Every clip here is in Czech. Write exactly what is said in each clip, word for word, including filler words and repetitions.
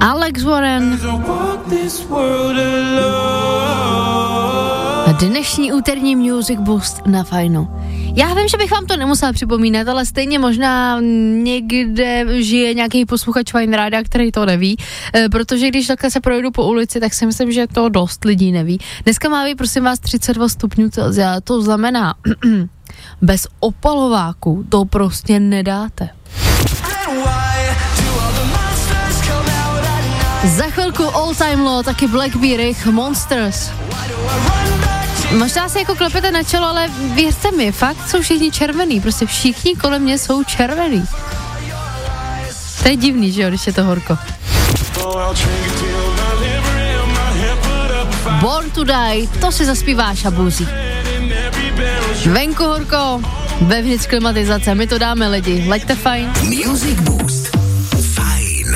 Alex Warren. A dnešní úterní Music Boost na Fajnu. Já vím, že bych vám to nemusela připomínat, ale stejně možná někde žije nějaký posluchač Fajn rádia, který to neví, e, protože když takhle se projdu po ulici, tak si myslím, že to dost lidí neví. Dneska má být, prosím vás, třicet dva stupňů Celsia, to znamená, bez opalováku to prostě nedáte. Za chvilku All Time Low, taky Blackbeard, Monsters. Možná si jako klepete na čelo, ale věřte mi, fakt jsou všichni červený, prostě všichni kolem mě jsou červený. To je divný, že jo, když je to horko. Born to Die, to si zaspíváš a buzí. Venku horko, vevnitř klimatizace, my to dáme lidi, laďte Fajn. Music Boost. Fajn.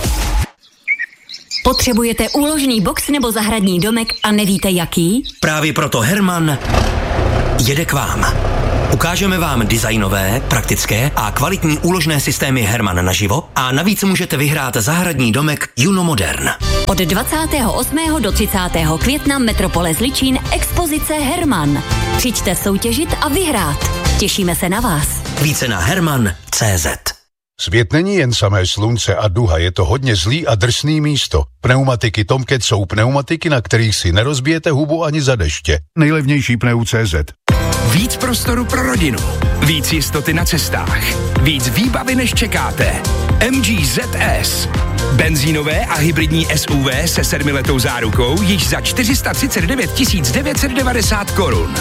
Potřebujete úložný box nebo zahradní domek a nevíte jaký? Právě proto Herman jede k vám. Ukážeme vám designové, praktické a kvalitní úložné systémy Herman naživo a navíc můžete vyhrát zahradní domek Juno Modern. Od dvacátého osmého do třicátého května Metropole Zličín expozice Herman. Přijďte soutěžit a vyhrát. Těšíme se na vás. Více na herman tečka cé zet. Svět není jen samé slunce a duha, je to hodně zlý a drsný místo. Pneumatiky Tomcat jsou pneumatiky, na kterých si nerozbijete hubu ani za deště. Nejlevnější pneu tečka cé zet. Víc prostoru pro rodinu, víc jistoty na cestách, víc výbavy než čekáte. M G Z S. Benzínové a hybridní S U V se sedmiletou zárukou již za čtyři sta třicet devět tisíc devět set devadesát korun.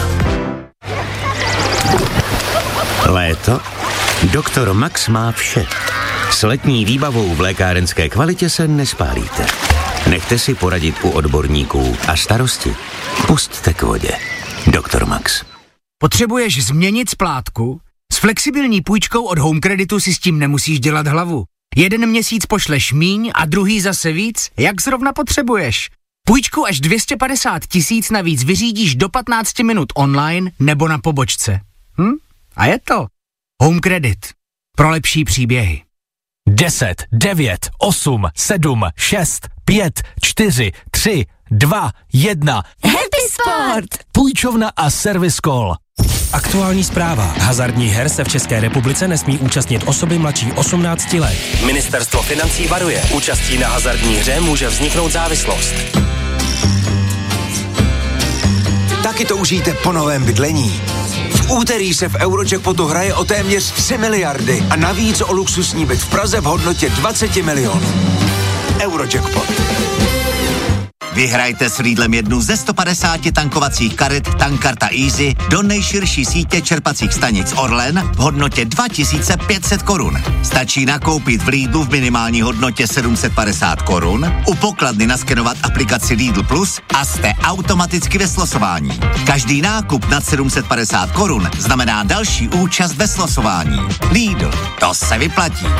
Léto? Doktor Max má vše. S letní výbavou v lékárenské kvalitě se nespálíte. Nechte si poradit u odborníků a starosti pusťte k vodě. Doktor Max. Potřebuješ změnit splátku? S flexibilní půjčkou od Home Creditu si s tím nemusíš dělat hlavu. Jeden měsíc pošleš míň a druhý zase víc, jak zrovna potřebuješ. Půjčku až dvě stě padesát tisíc navíc vyřídíš do patnáct minut online nebo na pobočce. Hm? A je to. Home Credit. Pro lepší příběhy. deset, devět, osm, sedm, šest, pět, čtyři, tři, dva, jedna. Happy Sport! Půjčovna a Service Call. Aktuální zpráva. Hazardních her se v České republice nesmí účastnit osoby mladší osmnácti let. Ministerstvo financí varuje. Účastí na hazardní hře může vzniknout závislost. Taky to užijte po novém bydlení. V úterý se v Eurojackpotu hraje o téměř tři miliardy a navíc o luxusní byt v Praze v hodnotě dvacet milionů. Eurojackpot. Vyhrajte s Lidlem jednu ze sto padesáti tankovacích karet Tankkarta Easy do nejširší sítě čerpacích stanic Orlen v hodnotě dva tisíce pět set korun. Stačí nakoupit v Lidlu v minimální hodnotě sedm set padesát korun, u pokladny naskenovat aplikaci Lidl Plus a jste automaticky ve slosování. Každý nákup nad sedm set padesát korun znamená další účast ve slosování. Lidl, to se vyplatí.